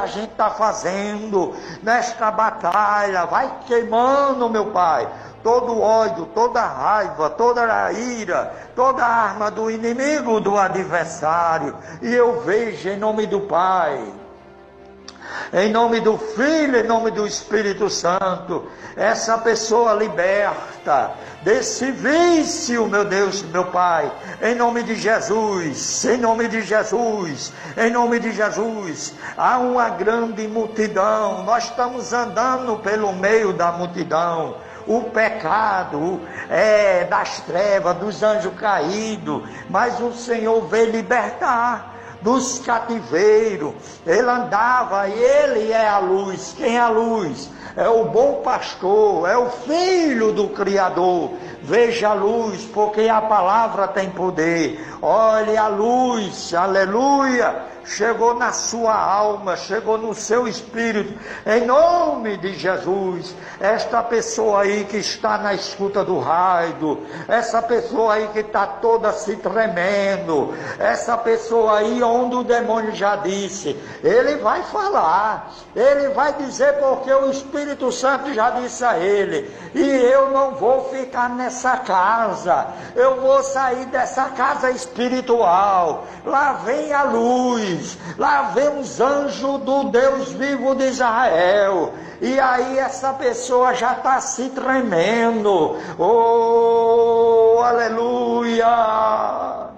a gente está fazendo nesta batalha. Vai queimando, meu Pai, todo ódio, toda raiva, toda a ira, toda a arma do inimigo, do adversário. E eu vejo em nome do Pai, em nome do Filho, em nome do Espírito Santo, essa pessoa liberta desse vício, meu Deus, meu Pai, em nome de Jesus, em nome de Jesus, em nome de Jesus. Há uma grande multidão, nós estamos andando pelo meio da multidão. O pecado é das trevas, dos anjos caídos, mas o Senhor veio libertar dos cativeiros. Ele andava, e Ele é a luz. Quem é a luz? É o bom pastor, é o Filho do Criador. Veja a luz, porque a palavra tem poder. Olhe a luz, aleluia. Chegou na sua alma, chegou no seu espírito, em nome de Jesus. Esta pessoa aí que está na escuta do rádio, essa pessoa aí que está toda se tremendo, essa pessoa aí onde o demônio já disse, ele vai falar, ele vai dizer, porque o Espírito Santo já disse a ele, e eu não vou ficar nessa casa, eu vou sair dessa casa espiritual. Lá vem a luz, lá vem os anjos do Deus vivo de Israel. E aí essa pessoa já está se tremendo. Oh, aleluia!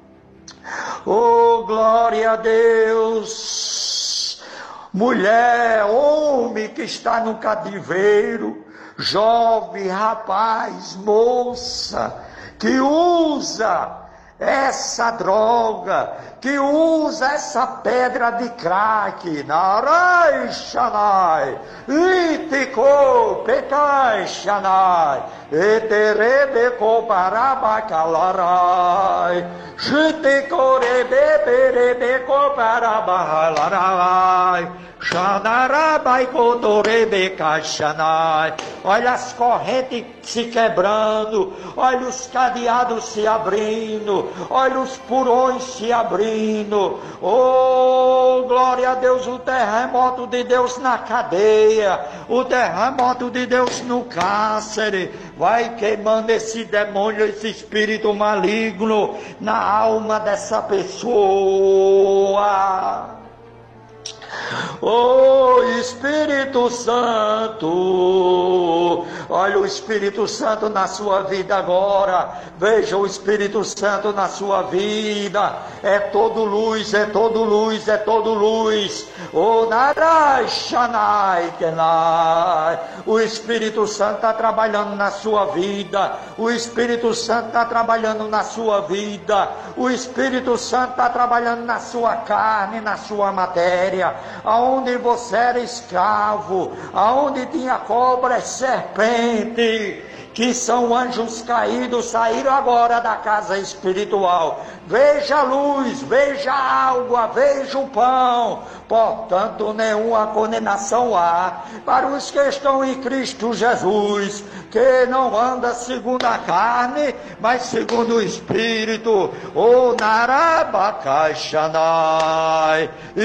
Oh, glória a Deus! Mulher, homem que está no cativeiro, jovem, rapaz, moça, que usa essa droga, que usa essa pedra de crack, narai shanai, itiko pekai shanai, eterebe parabacalarai, shitiko rebe parabahalarai, shanarabai kodorebe shanai. Olha as correntes se quebrando, olha os cadeados se abrindo, olha os porões se abrindo. Oh, glória a Deus, o terremoto de Deus na cadeia, o terremoto de Deus no cárcere, vai queimando esse demônio, esse espírito maligno na alma dessa pessoa. Oh, Espírito Santo, olha o Espírito Santo na sua vida agora, veja o Espírito Santo na sua vida, é todo luz, é todo luz, é todo luz. Oh, narai shanai kenai, o Espírito Santo está trabalhando na sua vida, o Espírito Santo está trabalhando na sua vida, o Espírito Santo está trabalhando na sua carne, na sua matéria, aonde você era escravo, aonde tinha cobras, serpente, que são anjos caídos, saíram agora da casa espiritual. Veja a luz, veja a água, veja o pão. Portanto, nenhuma condenação há para os que estão em Cristo Jesus, que não anda segundo a carne, mas segundo o Espírito. O narabacaixanai,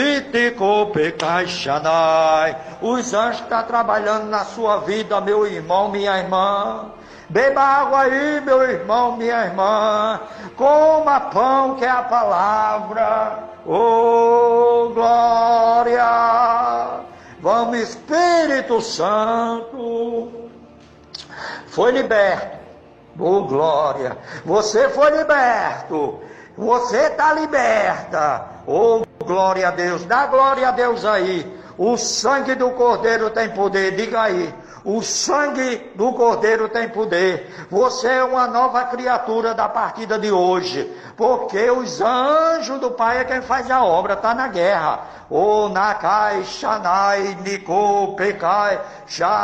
iticopecaixanai. Os anjos estão trabalhando na sua vida, meu irmão, minha irmã. Beba água aí, meu irmão, minha irmã. Coma pão, que é a palavra. Oh, glória! Vamos, Espírito Santo. Foi liberto. Oh, glória! Você foi liberto. Você está liberta. Oh, glória a Deus. Dá glória a Deus aí. O sangue do Cordeiro tem poder. Diga aí. O sangue do Cordeiro tem poder. Você é uma nova criatura da partida de hoje. Porque os anjos do Pai é quem faz a obra. Está na guerra. O nakai shanai niko pekai